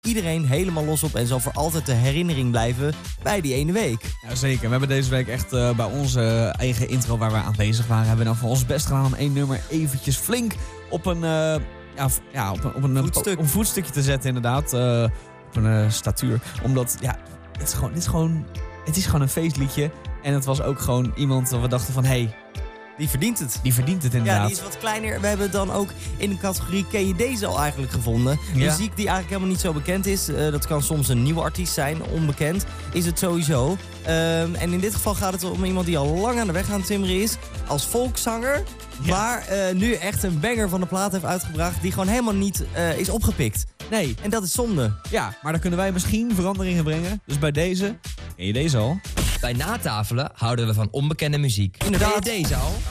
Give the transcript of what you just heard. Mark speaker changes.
Speaker 1: iedereen helemaal los op en zal voor altijd de herinnering blijven bij die ene week.
Speaker 2: Ja, zeker. We hebben deze week echt bij onze eigen intro waar we aanwezig waren, hebben we dan van ons best gedaan om één nummer eventjes flink op een, op een voetstukje te zetten inderdaad. Op een statuur. Omdat, ja, het is gewoon een feestliedje. En het was ook gewoon iemand waar we dachten van, hey,
Speaker 1: die verdient het.
Speaker 2: Die verdient het inderdaad.
Speaker 1: Ja, die is wat kleiner. We hebben dan ook in de categorie ken je deze al eigenlijk gevonden.
Speaker 2: Ja.
Speaker 1: Muziek die eigenlijk helemaal niet zo bekend is. Dat kan soms een nieuwe artiest zijn, onbekend. Is het sowieso. En in dit geval gaat het om iemand die al lang aan de weg aan het timmeren is. Als volkszanger. Ja. Maar nu echt een banger van de plaat heeft uitgebracht. Die gewoon helemaal niet is opgepikt.
Speaker 2: Nee.
Speaker 1: En dat is zonde.
Speaker 2: Ja, maar dan kunnen wij misschien veranderingen brengen. Dus bij deze, ken je deze al?
Speaker 3: Bij Natafelen houden we van onbekende muziek.
Speaker 1: Inderdaad.
Speaker 3: Ken je deze al?